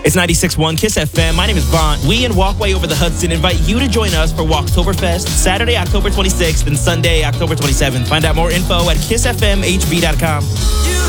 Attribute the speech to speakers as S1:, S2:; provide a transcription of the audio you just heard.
S1: It's 96.1 KISS FM. My name is Vaughn. We and Walkway Over the Hudson invite you to join us for Walktoberfest, Saturday, October 26th and Sunday, October 27th. Find out more info at kissfmhb.com.